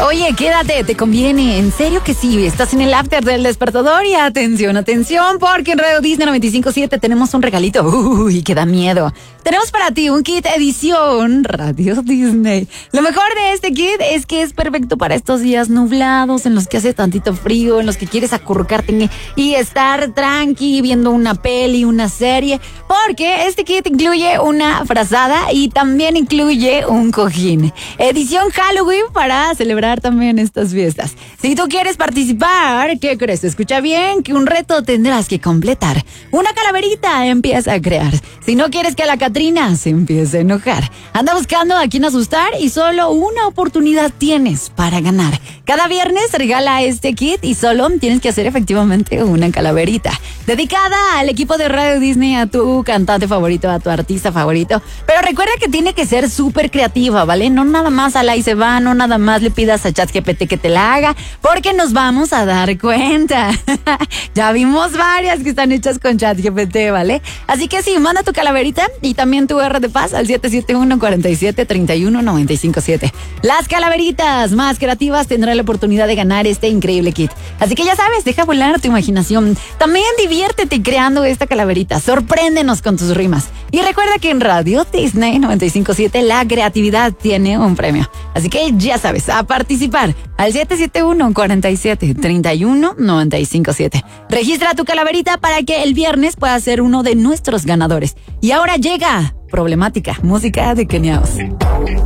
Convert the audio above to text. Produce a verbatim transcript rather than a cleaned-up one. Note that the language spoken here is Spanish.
Oye, quédate, te conviene. En serio que sí, estás en el after del despertador y atención, atención, porque en Radio Disney noventa y cinco punto siete tenemos un regalito. Uy, que da miedo. Tenemos para ti un kit edición Radio Disney. Lo mejor de este kit es que es perfecto para estos días nublados, en los que hace tantito frío, en los que quieres acurrucarte y estar tranqui viendo una peli, una serie, porque este kit incluye una frazada y también incluye un cojín. Edición Halloween para celebrar también estas fiestas. Si tú quieres participar, ¿qué crees? Escucha bien, que un reto tendrás que completar. Una calaverita empieza a crear. Si no quieres que la Catrina se empiece a enojar, anda buscando a quién asustar y solo una oportunidad tienes para ganar. Cada viernes regala este kit y solo tienes que hacer efectivamente una calaverita dedicada al equipo de Radio Disney, a tu cantante favorito, a tu artista favorito. Pero recuerda que tiene que ser súper creativa, ¿vale? No nada más a la y se va, no nada más le pidas a ChatGPT que te la haga, porque nos vamos a dar cuenta. Ya vimos varias que están hechas con ChatGPT, ¿vale? Así que sí, manda tu calaverita y también tu R de paz al siete siete uno, cuatro siete, tres uno, nueve cinco siete. Las calaveritas más creativas tendrán la oportunidad de ganar este increíble kit. Así que ya sabes, deja volar tu imaginación. También diviértete creando esta calaverita. Sorpréndenos con tus rimas. Y recuerda que en Radio Disney noventa y cinco punto siete la creatividad tiene un premio. Así que ya sabes, a participar al siete siete uno, cuatro siete, tres uno, nueve cinco siete. Registra tu calaverita para que el viernes puedas ser uno de nuestros ganadores. Y ahora llega Problemática, música de Kenia Oz.